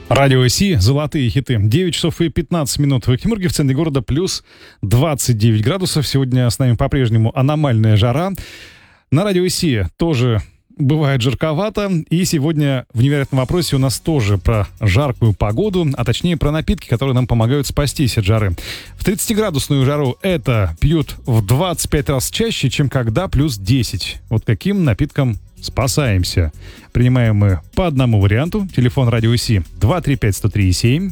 Радио Си, золотые хиты. 9 часов и 15 минут в Екатеринбурге, в центре города плюс 29 градусов. Сегодня с нами по-прежнему аномальная жара. На Радио Си тоже бывает жарковато. И сегодня в «Невероятном вопросе» у нас тоже про жаркую погоду, а точнее про напитки, которые нам помогают спастись от жары. В 30-градусную жару это пьют в 25 раз чаще, чем когда плюс 10. Вот каким напитком спасаемся? Принимаем мы по одному варианту. Телефон Радио Си 235-103-7.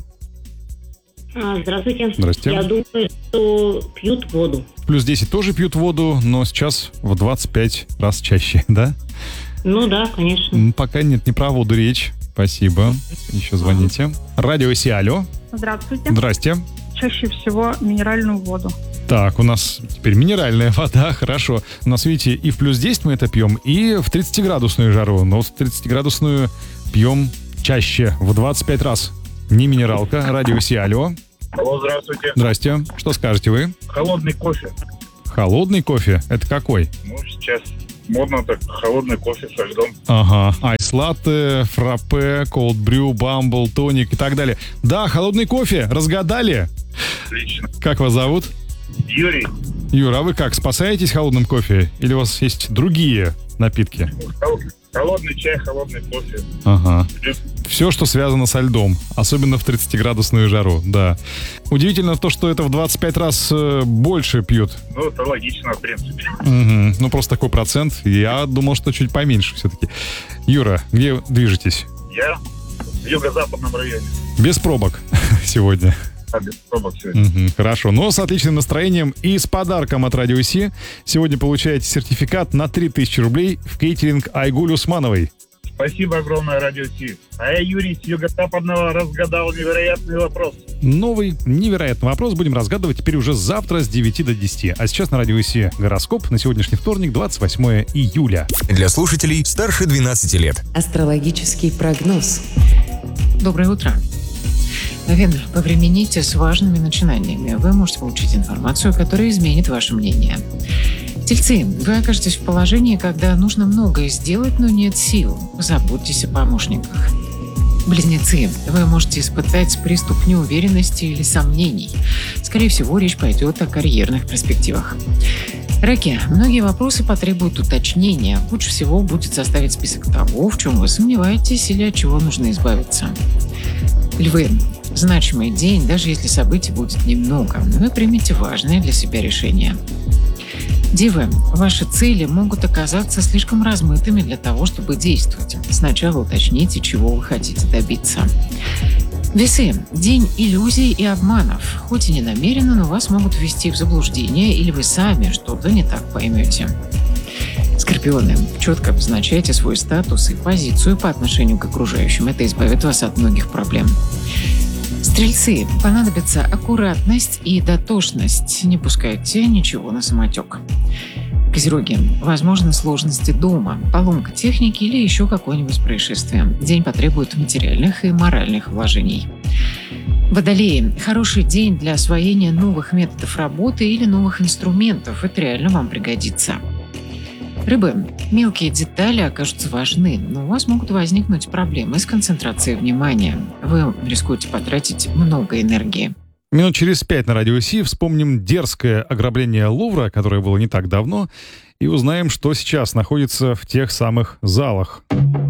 Здравствуйте. Здрасте. Я думаю, что пьют воду. Плюс 10 тоже пьют воду, но сейчас в 25 раз чаще, да? Ну да, конечно. Пока нет, не про воду речь. Спасибо. Еще звоните. Радио Си, алло. Здравствуйте. Здрасте. Чаще всего минеральную воду. Так, у нас теперь минеральная вода, хорошо. У нас, видите, и в плюс 10 мы это пьем, и в 30-градусную жару. Но в 30-градусную пьем чаще, в 25 раз. Не минералка. Радио Си, алло. Алло, здравствуйте. Здрасте. Что скажете вы? Холодный кофе. Холодный кофе? Это какой? Ну, сейчас модно так, холодный кофе со льдом. Ага. Айс-латте, фраппе, колд-брю, бамбл, тоник и так далее. Да, холодный кофе. Разгадали? Отлично. Как вас зовут? Юрий, Юра, а вы как, спасаетесь холодным кофе? Или у вас есть другие напитки? холодный чай, холодный кофе. Ага. Плюс Все, что связано со льдом, особенно в 30-градусную жару, да. Удивительно то, что это в 25 раз больше пьют. Ну, это логично, в принципе. Угу. Ну, просто такой процент. Я думал, что чуть поменьше все-таки. Юра, где движетесь? Я в юго-западном районе. Без пробок сегодня. Без пробок сегодня. Хорошо, но с отличным настроением и с подарком от Радио Си. Сегодня получаете сертификат на 3000 рублей в кейтеринг Айгуль Усмановой. Спасибо огромное, Радио Си. А я, Юрий, с юго-западного разгадал невероятный вопрос. Новый, невероятный вопрос будем разгадывать теперь уже завтра с 9 до 10. А сейчас на Радио Си гороскоп на сегодняшний вторник, 28 июля. Для слушателей старше 12 лет. Астрологический прогноз. Доброе утро. Венера, повремените с важными начинаниями. Вы можете получить информацию, которая изменит ваше мнение. Тельцы, вы окажетесь в положении, когда нужно многое сделать, но нет сил. Заботьтесь о помощниках. Близнецы, вы можете испытать приступ неуверенности или сомнений. Скорее всего, речь пойдет о карьерных перспективах. Раки, многие вопросы потребуют уточнения. Лучше всего будет составить список того, в чем вы сомневаетесь или от чего нужно избавиться. Львы, значимый день, даже если событий будет немного, вы примете важное для себя решение. Девы, ваши цели могут оказаться слишком размытыми для того, чтобы действовать. Сначала уточните, чего вы хотите добиться. Весы, день иллюзий и обманов. Хоть и не намеренно, но вас могут ввести в заблуждение, или вы сами что-то не так поймете. Скорпионы, четко обозначайте свой статус и позицию по отношению к окружающим. Это избавит вас от многих проблем. Стрельцы, понадобится аккуратность и дотошность. Не пускайте ничего на самотек. Козероги, возможны сложности дома, поломка техники или еще какое-нибудь происшествие. День потребует материальных и моральных вложений. Водолеи, хороший день для освоения новых методов работы или новых инструментов. Это реально вам пригодится. Рыбы, мелкие детали окажутся важны, но у вас могут возникнуть проблемы с концентрацией внимания. Вы рискуете потратить много энергии. Минут через 5 на Радио Си вспомним дерзкое ограбление Лувра, которое было не так давно, и узнаем, что сейчас находится в тех самых залах.